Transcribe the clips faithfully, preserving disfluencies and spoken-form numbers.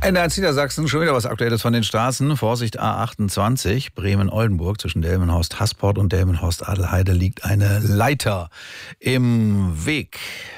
In Niedersachsen schon wieder was Aktuelles von den Straßen. Vorsicht A achtundzwanzig, Bremen-Oldenburg. Zwischen Delmenhorst-Hasport und Delmenhorst-Adelheide liegt eine Leiter im Weg.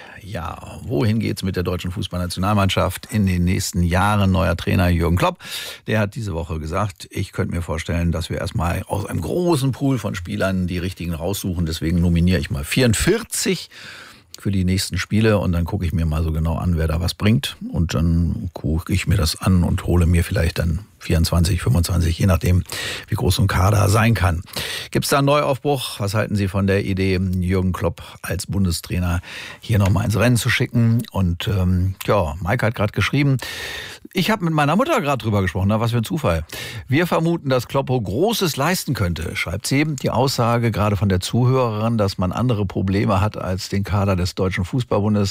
Ja, wohin geht's mit der deutschen Fußballnationalmannschaft in den nächsten Jahren? Neuer Trainer Jürgen Klopp, der hat diese Woche gesagt, ich könnte mir vorstellen, dass wir erstmal aus einem großen Pool von Spielern die richtigen raussuchen. Deswegen nominiere ich mal vierundvierzig für die nächsten Spiele und dann gucke ich mir mal so genau an, wer da was bringt. Und dann gucke ich mir das an und hole mir vielleicht dann vierundzwanzig, fünfundzwanzig, je nachdem, wie groß so ein Kader sein kann. Gibt es da einen Neuaufbruch? Was halten Sie von der Idee, Jürgen Klopp als Bundestrainer hier nochmal ins Rennen zu schicken? Und ähm, ja, Mike hat gerade geschrieben, ich habe mit meiner Mutter gerade drüber gesprochen, na, was für ein Zufall. Wir vermuten, dass Kloppo Großes leisten könnte, schreibt sie. Die Aussage gerade von der Zuhörerin, dass man andere Probleme hat als den Kader des Deutschen Fußballbundes,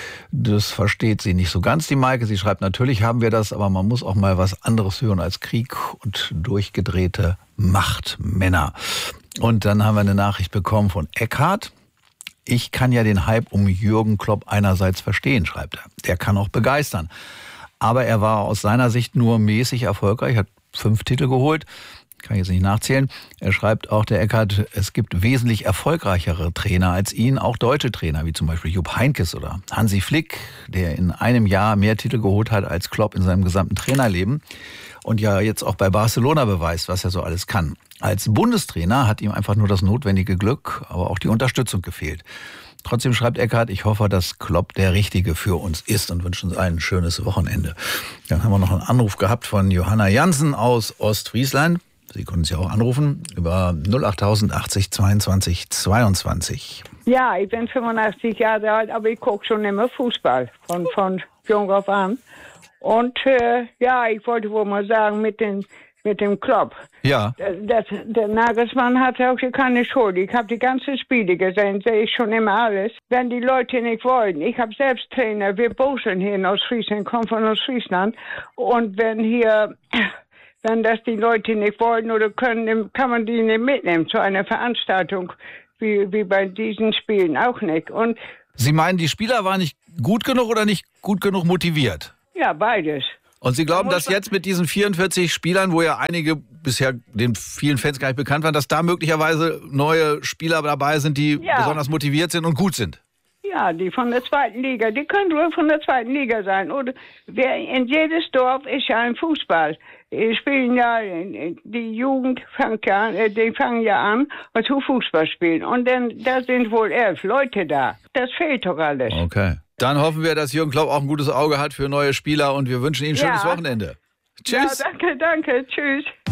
das versteht sie nicht so ganz, die Maike. Sie schreibt, natürlich haben wir das, aber man muss auch mal was anderes hören als Krieg und durchgedrehte Machtmänner. Und dann haben wir eine Nachricht bekommen von Eckhard. Ich kann ja den Hype um Jürgen Klopp einerseits verstehen, schreibt er. Der kann auch begeistern. Aber er war aus seiner Sicht nur mäßig erfolgreich, hat fünf Titel geholt. Kann ich jetzt nicht nachzählen. Er schreibt auch, der Eckhard, es gibt wesentlich erfolgreichere Trainer als ihn, auch deutsche Trainer, wie zum Beispiel Jupp Heynckes oder Hansi Flick, der in einem Jahr mehr Titel geholt hat als Klopp in seinem gesamten Trainerleben und ja jetzt auch bei Barcelona beweist, was er so alles kann. Als Bundestrainer hat ihm einfach nur das notwendige Glück, aber auch die Unterstützung gefehlt. Trotzdem schreibt Eckhard, ich hoffe, dass Klopp der Richtige für uns ist und wünsche uns allen ein schönes Wochenende. Dann haben wir noch einen Anruf gehabt von Johanna Jansen aus Ostfriesland. Sie können uns ja auch anrufen über null acht null null achtzig zweiundzwanzig zweiundzwanzig. Ja, ich bin fünfundachtzig Jahre alt, aber ich gucke schon immer Fußball von, von jung auf an. Und äh, ja, ich wollte wohl mal sagen, mit, den, mit dem Klopp. Ja. Das, das, der Nagelsmann hatte auch keine Schuld. Ich habe die ganzen Spiele gesehen, sehe ich schon immer alles. Wenn die Leute nicht wollen. Ich habe selbst Trainer, wir Burschen hier in Ostfriesland, kommen von Ostfriesland. Und wenn hier... Wenn das die Leute nicht wollen oder können, kann man die nicht mitnehmen zu einer Veranstaltung, wie, wie bei diesen Spielen auch nicht. Und Sie meinen, die Spieler waren nicht gut genug oder nicht gut genug motiviert? Ja, beides. Und Sie glauben, da dass jetzt mit diesen vierundvierzig Spielern, wo ja einige bisher den vielen Fans gar nicht bekannt waren, dass da möglicherweise neue Spieler dabei sind, die ja. besonders motiviert sind und gut sind? Ja, die von der zweiten Liga, die können nur von der zweiten Liga sein. Oder wer in jedes Dorf ist ja ein Fußball. Die spielen ja, die Jugend fängt ja, die fangen ja an zu Fußball spielen. Und dann, da sind wohl elf Leute da. Das fehlt doch alles. Okay. Dann hoffen wir, dass Jürgen Klopp auch ein gutes Auge hat für neue Spieler und wir wünschen Ihnen ein schönes ja. Wochenende. Tschüss. Ja, danke, danke. Tschüss.